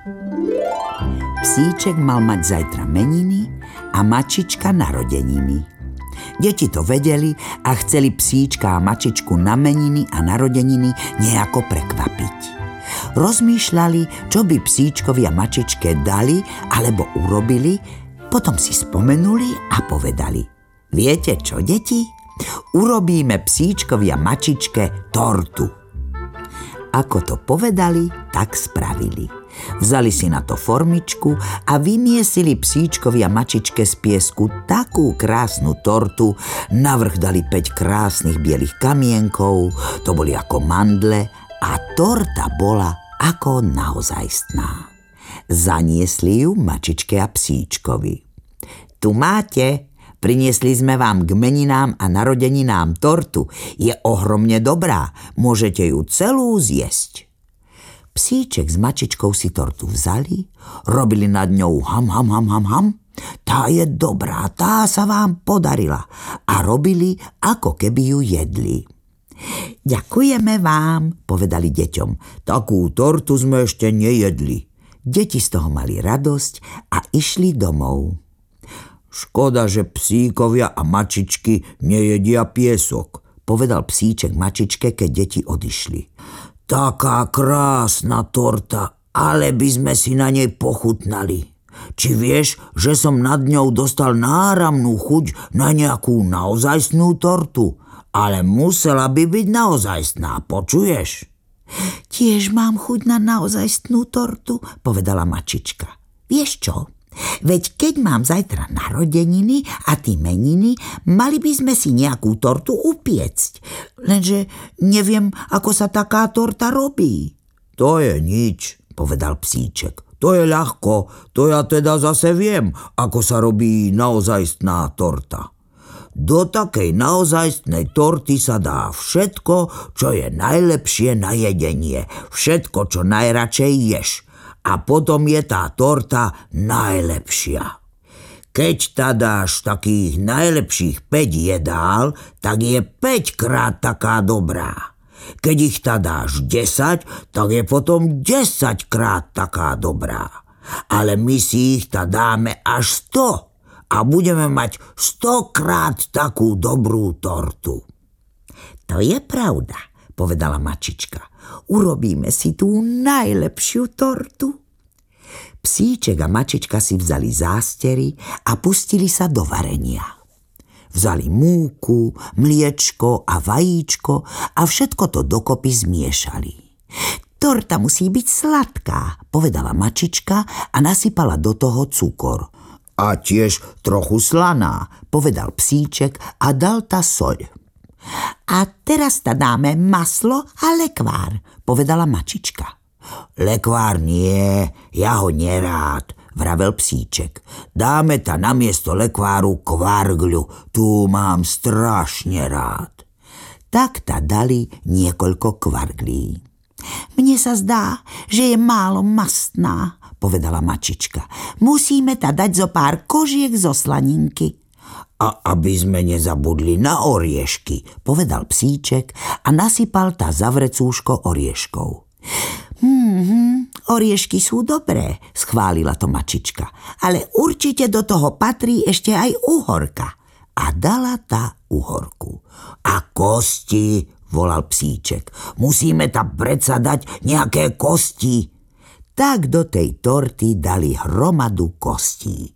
Psíček mal mať zajtra meniny a mačička narodeniny. Deti to vedeli a chceli psíčka a mačičku na meniny a narodeniny nejako prekvapiť. Rozmýšľali, čo by psíčkovi a mačičke dali alebo urobili, potom si spomenuli a povedali: Viete čo, deti? Urobíme psíčkovi a mačičke tortu. Ako to povedali, tak spravili. Vzali si na to formičku a vymiesili psíčkovi a mačičke z piesku takú krásnu tortu, navrch dali 5 krásnych bielých kamienkov, to boli ako mandle a torta bola ako naozajstná. Zaniesli ju mačičke a psíčkovi. Tu máte, priniesli sme vám k meninám a narodeninám tortu. Je ohromne dobrá, môžete ju celú zjesť. Psíček s mačičkou si tortu vzali, robili nad ňou ham, ham, ham, ham, ham. Tá je dobrá, tá sa vám podarila. A robili, ako keby ju jedli. Ďakujeme vám, povedali deťom. Takú tortu sme ešte nejedli. Deti z toho mali radosť a išli domov. Škoda, že psíkovia a mačičky nejedia piesok, povedal psíček mačičke, keď deti odišli. Taká krásna torta, ale by sme si na nej pochutnali. Či vieš, že som nad ňou dostal náramnú chuť na nejakú naozajstnú tortu? Ale musela by byť naozajstná, počuješ? Tiež mám chuť na naozajstnú tortu, povedala mačička. Vieš čo? Veď keď mám zajtra narodeniny a ty meniny, mali by sme si nejakú tortu upiecť. Lenže neviem, ako sa taká torta robí. To je nič, povedal psíček. To je ľahko, to ja teda zase viem, ako sa robí naozajstná torta. Do takej naozajstnej torty sa dá všetko, čo je najlepšie na jedenie, všetko, čo najradšej ješ. A potom je tá torta najlepšia. Keď tá dáš takých najlepších 5 jedál, tak je 5 krát taká dobrá. Keď ich tá dáš 10, tak je potom 10 krát taká dobrá. Ale my si ich tá dáme až 100 a budeme mať 100 krát takú dobrú tortu. To je pravda, povedala mačička. Urobíme si tú najlepšiu tortu. Psíček a mačička si vzali zástery a pustili sa do varenia. Vzali múku, mliečko a vajíčko a všetko to dokopy zmiešali. Torta musí byť sladká, povedala mačička a nasypala do toho cukor. A tiež trochu slaná, povedal psíček a dal tá soľ. A teraz tá dáme maslo a lekvár, povedala mačička. Lekvár nie, ja ho nerád, vravel psíček. Dáme tá namiesto lekváru kvargľu, tú mám strašne rád. Tak tá dali niekoľko kvarglí. Mne sa zdá, že je málo mastná, povedala mačička. Musíme tá dať zo pár kožiek zo slaninky. A aby sme nezabudli na oriešky, povedal psíček a nasypal tá za vrecúško orieškov. Oriešky sú dobré, schválila to mačička, ale určite do toho patrí ešte aj uhorka. A dala tá uhorku. A kosti, volal psíček, musíme tam predsa dať nejaké kosti. Tak do tej torty dali hromadu kostí.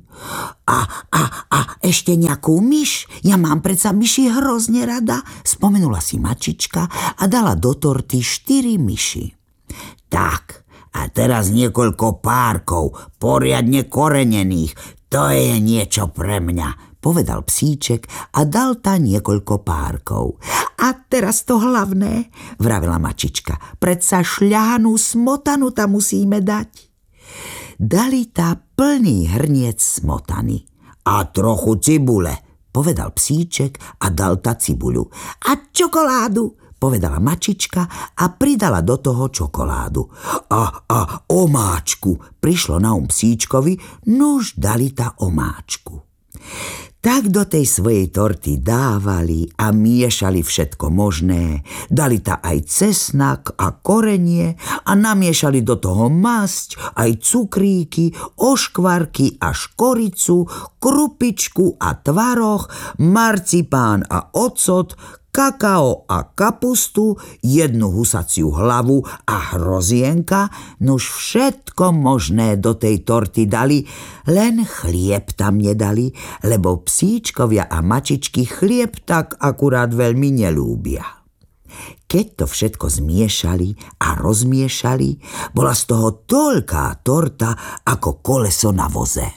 A ešte nejakú myš? Ja mám predsa myši hrozne rada, spomenula si mačička a dala do torty 4 myši. Tak, a teraz niekoľko párkov, poriadne korenených, to je niečo pre mňa, povedal psíček a dal tá niekoľko párkov. A teraz to hlavné, vravela mačička, predsa šľahanú smotanu tam musíme dať. Dali tá plný hrniec smotany. A trochu cibule, povedal psíček a dal tá cibuľu. A čokoládu, povedala mačička a pridala do toho čokoládu. A omáčku, prišlo na psíčkovi, nuž dali tá omáčku. Tak do tej svojej torty dávali a miešali všetko možné. Dali ta aj cesnak a korenie a namiešali do toho masť, aj cukríky, oškvarky a škoricu, krupičku a tvaroh, marcipán a ocot, kakao a kapustu, jednu husaciu hlavu a hrozienka, nuž všetko možné do tej torty dali, len chlieb tam nedali, lebo psíčkovia a mačičky chlieb tak akurát veľmi nelúbia. Keď to všetko zmiešali a rozmiešali, bola z toho toľká torta ako koleso na voze.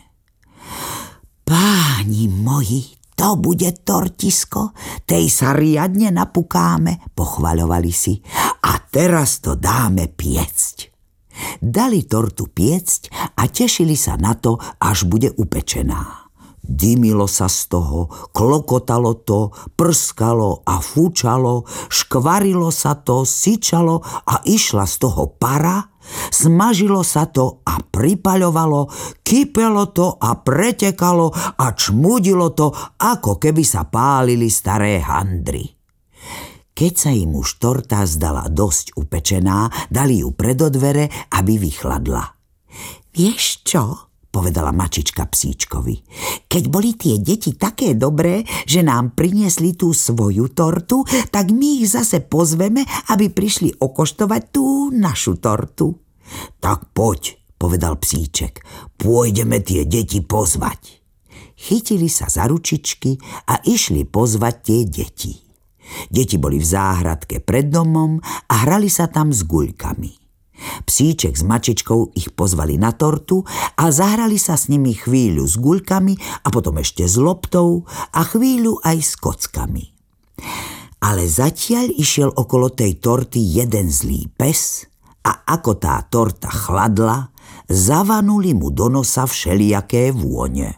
Páni moji, to bude tortisko, tej sa riadne napukáme, pochvaľovali si. A teraz to dáme piecť. Dali tortu piecť a tešili sa na to, až bude upečená. Dymilo sa z toho, klokotalo to, prskalo a fúčalo, škvarilo sa to, syčalo a išla z toho para, smažilo sa to a pripaľovalo, kypelo to a pretekalo a čmudilo to, ako keby sa pálili staré handry. Keď sa im už torta zdala dosť upečená, dali ju pred dvere, aby vychladla. Vieš čo? Povedala mačička psíčkovi. Keď boli tie deti také dobré, že nám priniesli tú svoju tortu, tak my ich zase pozveme, aby prišli okoštovať tú našu tortu. Tak poď, povedal psíček, pôjdeme tie deti pozvať. Chytili sa za ručičky a išli pozvať tie deti. Deti boli v záhradke pred domom a hrali sa tam s guľkami. Psíček s mačičkou ich pozvali na tortu a zahrali sa s nimi chvíľu s guľkami a potom ešte s loptou a chvíľu aj s kockami. Ale zatiaľ išiel okolo tej torty jeden zlý pes a ako tá torta chladla, zavanuli mu do nosa všelijaké vône.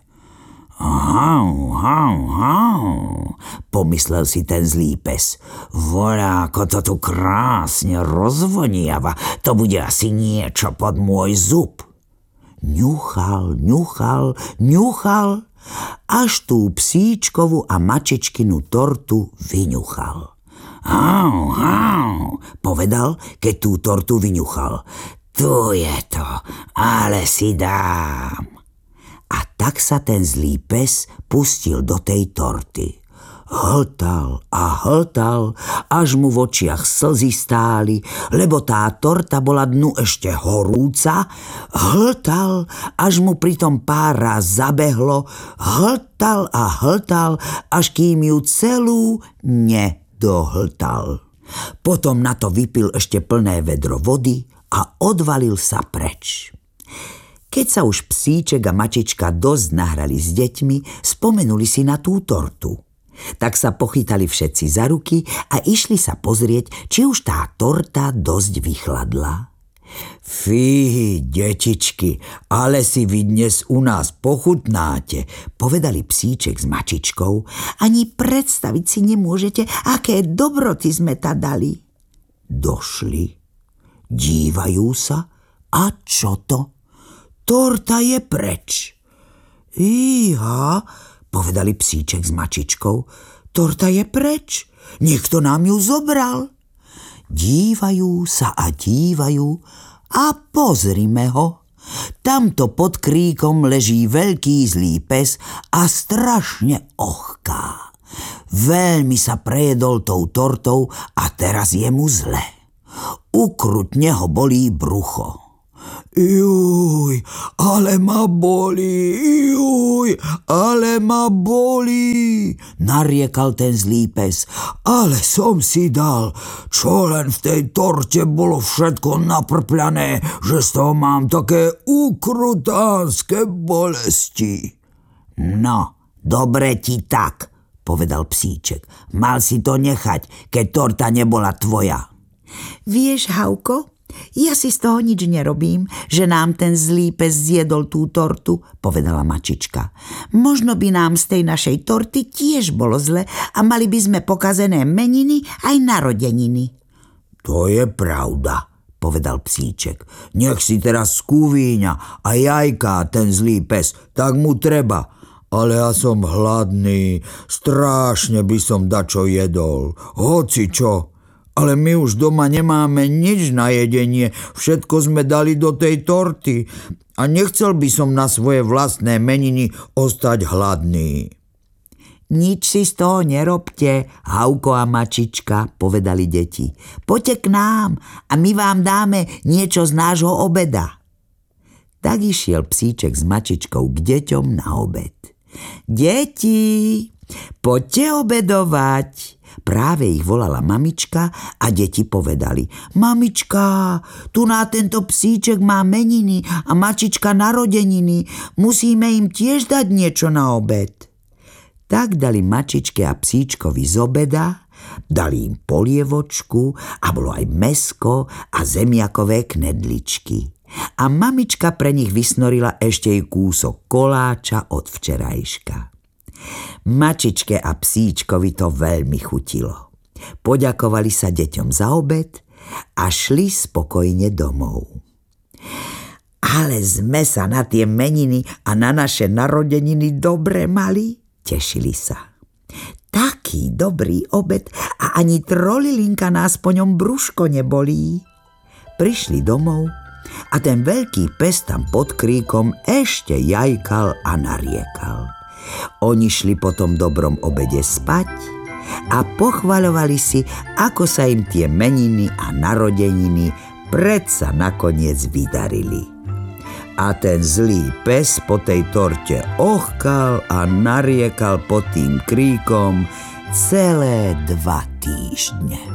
Hau, hau, hau, pomyslel si ten zlý pes. Voľa, ako to tu krásne rozvoniava, to bude asi niečo pod môj zub. Ňuchal, ňuchal, ňuchal, až tú psíčkovú a mačičkinu tortu vyňuchal. Hau, hau, povedal, keď tú tortu vyňuchal. Tu je to, ale si dám. A tak sa ten zlý pes pustil do tej torty. Hltal a hltal, až mu v očiach slzy stáli, lebo tá torta bola dnu ešte horúca. Hltal, až mu pritom pár ráz zabehlo. Hltal a hltal, až kým ju celú nedohltal. Potom na to vypil ešte plné vedro vody a odvalil sa preč. Keď sa už psíček a mačička dosť nahrali s deťmi, spomenuli si na tú tortu. Tak sa pochytali všetci za ruky a išli sa pozrieť, či už tá torta dosť vychladla. Fí, detičky, ale si vy dnes u nás pochutnáte, povedali psíček s mačičkou. Ani predstaviť si nemôžete, aké dobroty sme ta dali. Došli, dívajú sa a čo to? Torta je preč. Íha, povedali psíček s mačičkou. Torta je preč. Niekto nám ju zobral. Dívajú sa a dívajú a pozrime ho. Tamto pod kríkom leží veľký zlý pes a strašne ochká. Veľmi sa prejedol tou tortou a teraz je mu zle. Ukrutne ho bolí brucho. Juj, ale ma bolí, juj, ale ma bolí, nariekal ten zlý pes. Ale som si dal, čo len v tej torte bolo všetko naprpľané, že z toho mám také ukrutánske bolesti. No, dobre ti tak, povedal psíček. Mal si to nechať, keď torta nebola tvoja. Vieš, Hauko, ja si z toho nič nerobím, že nám ten zlý pes zjedol tú tortu, povedala mačička. Možno by nám z tej našej torty tiež bolo zle a mali by sme pokazené meniny aj narodeniny. To je pravda, povedal psíček. Nech si teraz skúvíňa a jajká ten zlý pes, tak mu treba. ale ja som hladný, strášne by som dačo jedol, hoci čo. Ale my už doma nemáme nič na jedenie, všetko sme dali do tej torty a nechcel by som na svoje vlastné meniny ostať hladný. Nič si z toho nerobte, Hauko a Mačička, povedali deti. Poďte k nám a my vám dáme niečo z nášho obeda. Tak išiel psíček s Mačičkou k deťom na obed. Deti, poďte obedovať. Práve ich volala mamička a deti povedali: Mamička, tu na tento psíček má meniny a Mačička narodeniny. Musíme im tiež dať niečo na obed. Tak dali Mačičke a psíčkovi z obeda, dali im polievočku a bolo aj mäsko a zemiakové knedličky. A mamička pre nich vysnorila ešte i kúsok koláča od včerajška. Mačičke a psíčkovi to veľmi chutilo. Poďakovali sa deťom za obed a šli spokojne domov. Ale sme sa na tie meniny a na naše narodeniny dobre mali, tešili sa. Taký dobrý obed a ani trolilinka nás po ňom brúško nebolí. Prišli domov a ten veľký pes tam pod kríkom ešte jajkal a nariekal. Oni šli po tom dobrom obede spať a pochvaľovali si, ako sa im tie meniny a narodeniny predsa nakoniec vydarili. A ten zlý pes po tej torte ochkal a nariekal pod tým kríkom celé 2 týždne.